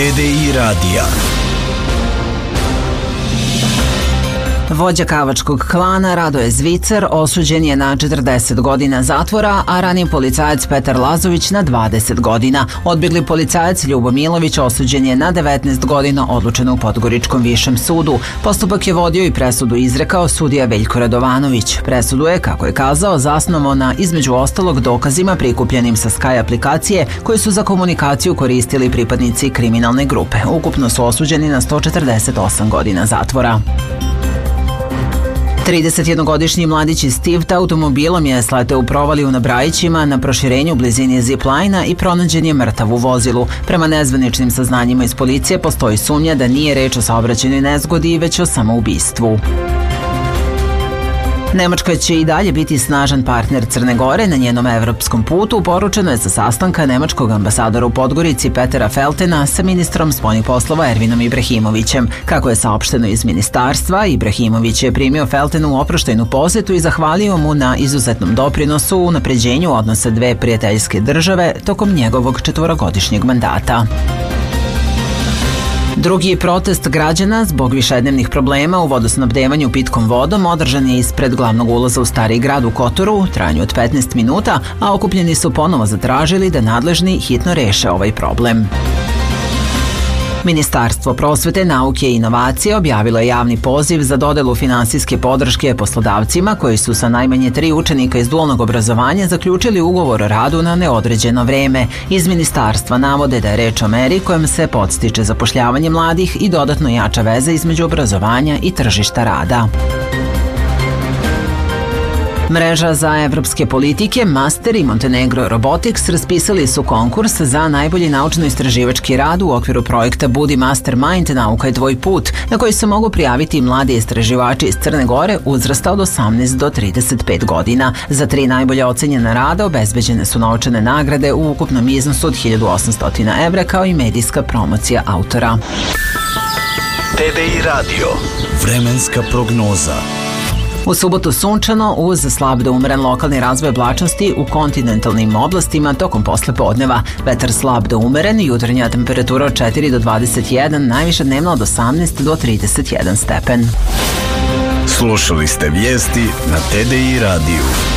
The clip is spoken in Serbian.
TDI radija. Vođa kavačkog klana Radoje Zvicer osuđen je na 40 godina zatvora, a raniji policajac Petar Lazović na 20 godina. Odbjegli policajac Ljubo Milović osuđen je na 19 godina, odlučeno u Podgoričkom višem sudu. Postupak je vodio i presudu izrekao sudija Veljko Radovanović. Presudu je, kako je kazao, zasnovao na, između ostalog, dokazima prikupljenim sa Sky aplikacije koji su za komunikaciju koristili pripadnici kriminalne grupe. Ukupno su osuđeni na 148 godina zatvora. 31-godišnji mladić iz Tivta automobilom je sleteo u provaliju na Brajićima na proširenju u blizini zip-lajna i pronađen je mrtav u vozilu. Prema nezvaničnim saznanjima iz policije postoji sumnja da nije reč o saobraćajnoj nezgodi, već o samoubistvu. Nemačka će i dalje biti snažan partner Crne Gore na njenom evropskom putu, poručeno je sa sastanka nemačkog ambasadora u Podgorici Petera Feltena sa ministrom spoljnih poslova Ervinom Ibrahimovićem. Kako je saopšteno iz ministarstva, Ibrahimović je primio Feltenu u oproštajnu posetu i zahvalio mu na izuzetnom doprinosu u unapređenju odnosa dve prijateljske države tokom njegovog 4-godišnjeg mandata. Drugi protest građana zbog višednevnih problema u vodosnabdevanju pitkom vodom održan je ispred glavnog ulaza u Stari grad u Kotoru u trajanju od 15 minuta, a okupljeni su ponovo zatražili da nadležni hitno reše ovaj problem. Ministarstvo prosvete, nauke i inovacije objavilo je javni poziv za dodelu finansijske podrške poslodavcima koji su sa najmanje 3 učenika iz dualnog obrazovanja zaključili ugovor o radu na neodređeno vreme. Iz ministarstva navode da je reč o meri kojom se podstiče zapošljavanje mladih i dodatno jača veza između obrazovanja i tržišta rada. Mreža za evropske politike, Master i Montenegro Robotics raspisali su konkurs za najbolji naučno-istraživački rad u okviru projekta Budi Mastermind, nauka je tvoj put, na koji se mogu prijaviti mladi istraživači iz Crne Gore uzrasta od 18 do 35 godina. Za 3 najbolje ocenjena rada obezbeđene su novčane nagrade u ukupnom iznosu od 1800 evra kao i medijska promocija autora. TDI radio. Vremenska prognoza. U subotu sunčano uz slab do umeren lokalni razvoj oblačnosti u kontinentalnim oblastima tokom poslepodneva. Vetar slab do umeren, jutarnja temperatura od 4 do 21, najviša dnevna od 18 do 31 stepen. Slušali ste vijesti na TDI radiju.